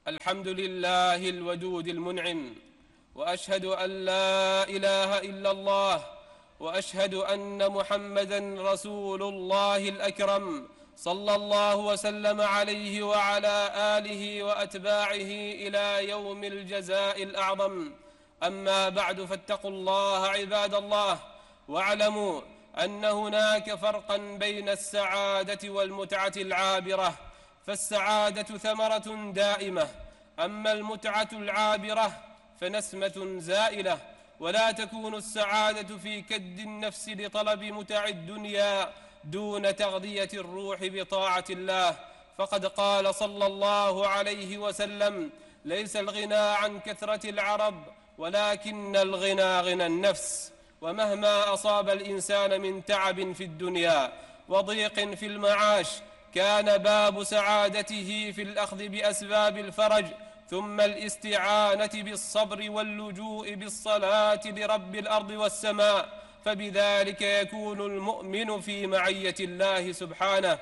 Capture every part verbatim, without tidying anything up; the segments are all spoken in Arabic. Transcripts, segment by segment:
الحمد لله الودود المنعم، وأشهد أن لا إله إلا الله، وأشهد أن محمدًا رسول الله الأكرم، صلى الله وسلم عليه وعلى آله وأتباعه إلى يوم الجزاء الأعظم. أما بعد، فاتقوا الله عباد الله، واعلموا أن هناك فرقًا بين السعادة والمتعة العابرة، فالسعادة ثمرة دائمة، أما المتعة العابرة فنسمة زائلة. ولا تكون السعادة في كد النفس لطلب متع الدنيا دون تغذية الروح بطاعة الله، فقد قال صلى الله عليه وسلم: ليس الغنى عن كثرة العرب، ولكن الغنى غنى النفس. ومهما أصاب الإنسان من تعب في الدنيا وضيق في المعاش، كان باب سعادته في الأخذ بأسباب الفرج، ثم الاستعانة بالصبر واللجوء بالصلاة لرب الأرض والسماء، فبذلك يكون المؤمن في معية الله سبحانه.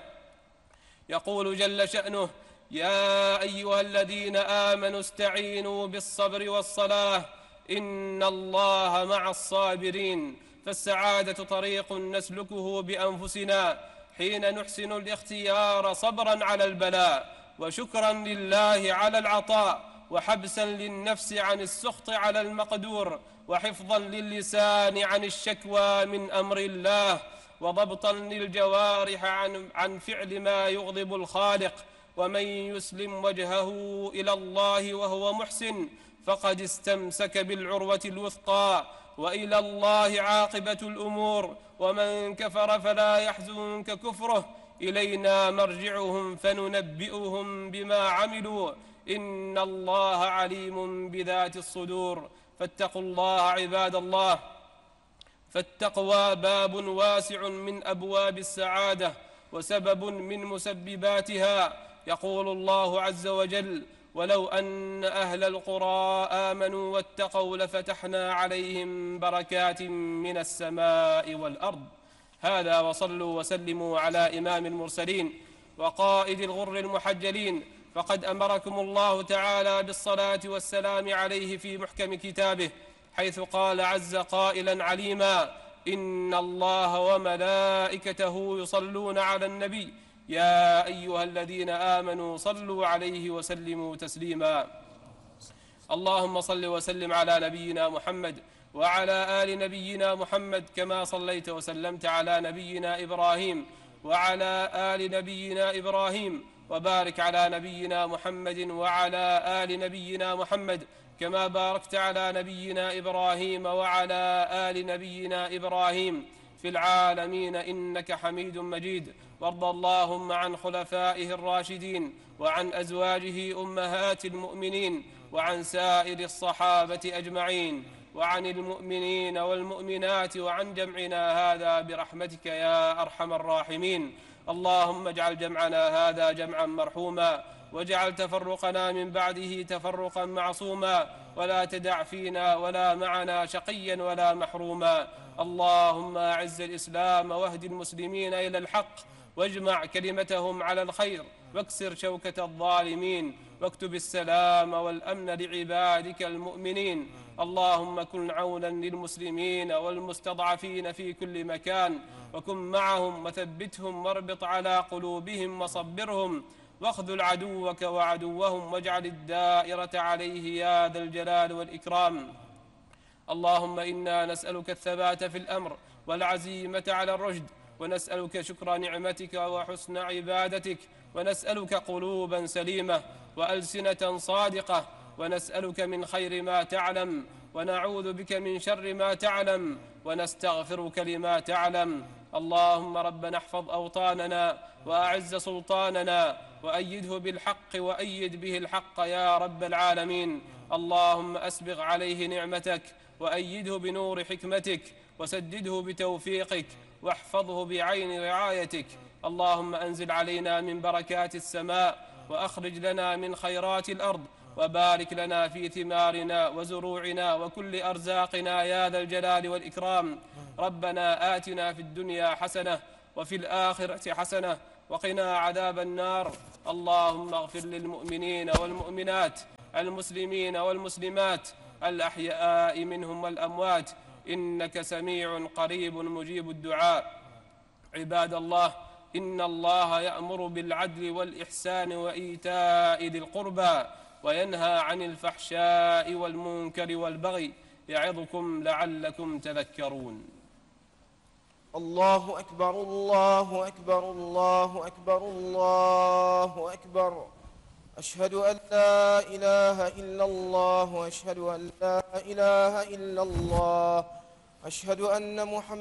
يقول جل شأنه: يا أيها الذين آمنوا استعينوا بالصبر والصلاة إن الله مع الصابرين. فالسعادة طريق نسلكه بأنفسنا حين نحسن الاختيار صبرا على البلاء، وشكرا لله على العطاء، وحبسا للنفس عن السخط على المقدور، وحفظا للسان عن الشكوى من أمر الله، وضبطا للجوارح عن, عن فعل ما يغضب الخالق. ومن يسلم وجهه إلى الله وهو محسن فقد استمسك بالعروة الوثقى، وإلى الله عاقبة الأمور. ومن كفر فلا يحزنك كفره، إلينا مرجعهم فننبئهم بما عملوا إن الله عليم بذات الصدور. فاتقوا الله عباد الله، فالتقوى باب واسع من أبواب السعادة وسبب من مسبباتها. يقول الله عز وجل: ولو أن أهل القرى آمنوا واتقوا لفتحنا عليهم بركات من السماء والأرض. هذا، وصلوا وسلموا على إمام المرسلين وقائد الغر المحجلين، فقد أمركم الله تعالى بالصلاة والسلام عليه في محكم كتابه، حيث قال عز قائلا عليما: إن الله وملائكته يصلون على النبي يا أيها الذين آمنوا صلوا عليه وسلموا تسليما. اللهم صل وسلم على نبينا محمد وعلى آل نبينا محمد، كما صليت وسلمت على نبينا إبراهيم وعلى آل نبينا إبراهيم، وبارك على نبينا محمد وعلى آل نبينا محمد، كما باركت على نبينا إبراهيم وعلى آل نبينا إبراهيم في العالمين إنك حميد مجيد. وارض اللهم عن خلفائه الراشدين وعن أزواجه أمهات المؤمنين وعن سائر الصحابة أجمعين وعن المؤمنين والمؤمنات وعن جمعنا هذا برحمتك يا أرحم الراحمين. اللهم اجعل جمعنا هذا جمعا مرحوما، واجعل تفرقنا من بعده تفرقا معصوما، ولا تدع فينا ولا معنا شقيا ولا محروما. اللهم أعز الإسلام واهد المسلمين إلى الحق، واجمع كلمتهم على الخير، واكسر شوكة الظالمين، واكتب السلام والأمن لعبادك المؤمنين. اللهم كن عونا للمسلمين والمستضعفين في كل مكان، وكن معهم وثبتهم واربط على قلوبهم وصبرهم، واخذل عدوك وعدوهم، واجعل الدائرة عليه يا ذا الجلال والإكرام. اللهم إنا نسألك الثبات في الأمر والعزيمة على الرشد، ونسألك شكر نعمتك وحسن عبادتك، ونسألك قلوبا سليمة وألسنة صادقة، ونسألك من خير ما تعلم، ونعوذ بك من شر ما تعلم، ونستغفرك لما تعلم. اللهم ربنا احفظ أوطاننا وأعز سلطاننا، وأيده بالحق وأيد به الحق يا رب العالمين. اللهم أسبغ عليه نعمتك، وأيده بنور حكمتك، وسدده بتوفيقك، واحفظه بعين رعايتك. اللهم أنزل علينا من بركات السماء، وأخرج لنا من خيرات الأرض، وبارك لنا في ثمارنا وزروعنا وكل أرزاقنا يا ذا الجلال والإكرام. ربنا آتنا في الدنيا حسنة وفي الآخرة حسنة وقنا عذاب النار. اللهم اغفر للمؤمنين والمؤمنات، المسلمين والمسلمات، الأحياء منهم والأموات، إنك سميع قريب مجيب الدعاء. عباد الله، إن الله يأمر بالعدل والإحسان وإيتاء ذي القربى وينهى عن الفحشاء والمنكر والبغي، يعظكم لعلكم تذكرون. الله أكبر الله أكبر الله أكبر الله أكبر. أشهد أن لا إله إلا الله وأشهد أن لا إله إلا الله. أشهد أن محمد